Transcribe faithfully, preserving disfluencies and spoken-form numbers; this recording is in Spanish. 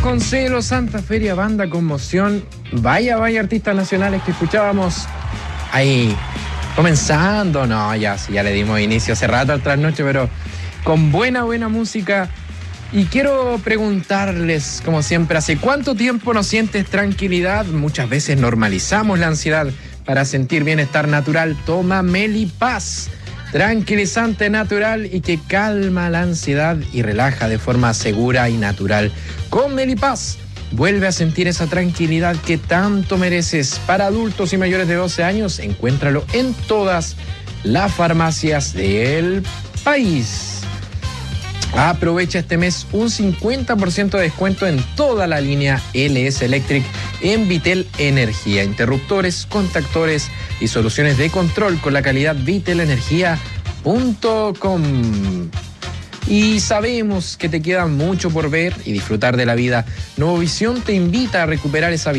Vasconcelos, Santa Feria, Banda Conmoción. Vaya, vaya artistas nacionales que escuchábamos ahí comenzando. No, ya, ya le dimos inicio hace rato al trasnoche, pero con buena, buena música. Y quiero preguntarles, como siempre, ¿hace cuánto tiempo no sientes tranquilidad? Muchas veces normalizamos la ansiedad. Para sentir bienestar natural, toma Melipaz, tranquilizante natural y que calma la ansiedad y relaja de forma segura y natural. Con Melipaz, vuelve a sentir esa tranquilidad que tanto mereces. Para adultos y mayores de doce años, encuéntralo en todas las farmacias del país. Aprovecha este mes un cincuenta por ciento de descuento en toda la línea L S Electric en Vitel Energía. Interruptores, contactores y soluciones de control con la calidad vitel energía punto com. Y sabemos que te queda mucho por ver y disfrutar de la vida. Nuevovisión te invita a recuperar esa vida.